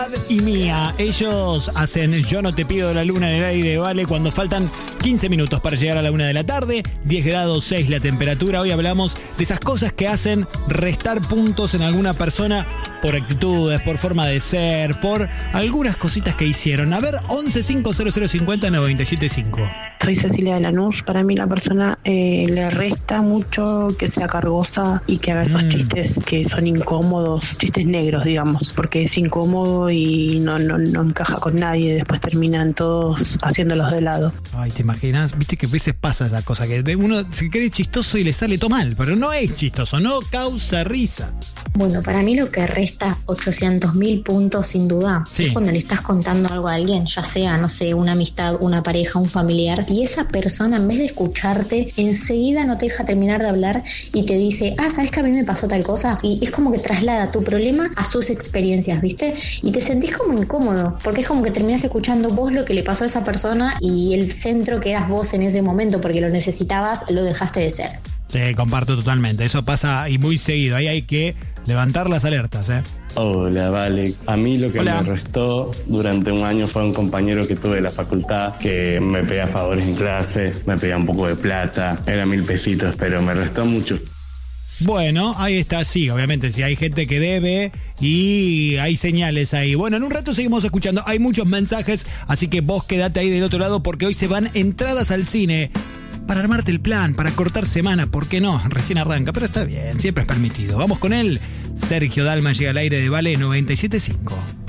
Y Mía, ellos hacen Yo no te pido la luna en el aire, vale, cuando faltan 15 minutos para llegar a la 1 de la tarde, 10 grados 6 la temperatura. Hoy hablamos de esas cosas que hacen restar puntos en alguna persona por actitudes, por forma de ser, por algunas cositas que hicieron. A ver, 1150050975. Soy Cecilia de Lanús. Para mí la persona le resta mucho que sea cargosa y que haga esos chistes que son incómodos, chistes negros, digamos, porque es incómodo y no encaja con nadie. Después terminan todos haciéndolos de lado. Ay, ¿te imaginas? Viste que a veces pasa esa cosa, que uno se cree chistoso y le sale todo mal, pero no es chistoso, no causa risa. Bueno, para mí lo que resta 800.000 puntos sin duda es cuando le estás contando algo a alguien, ya sea, no sé, una amistad, una pareja, un familiar, y esa persona en vez de escucharte, enseguida no te deja terminar de hablar y te dice, ¿sabes que a mí me pasó tal cosa? Y es como que traslada tu problema a sus experiencias, ¿viste? Y te sentís como incómodo, porque es como que terminás escuchando vos lo que le pasó a esa persona y el centro que eras vos en ese momento porque lo necesitabas, lo dejaste de ser. Te comparto totalmente, eso pasa y muy seguido, ahí hay que levantar las alertas, Hola, vale. A mí lo que me restó durante un año fue un compañero que tuve de la facultad que me pedía favores en clase, me pedía un poco de plata, era 1.000 pesitos, pero me restó mucho. Bueno, ahí está, sí, obviamente, si hay gente que debe y hay señales ahí. Bueno, en un rato seguimos escuchando, hay muchos mensajes, así que vos quedate ahí del otro lado porque hoy se van entradas al cine. Para armarte el plan, para cortar semana, ¿por qué no? Recién arranca, pero está bien, siempre es permitido. Vamos con él. Sergio Dalma llega al aire de Vale 97.5.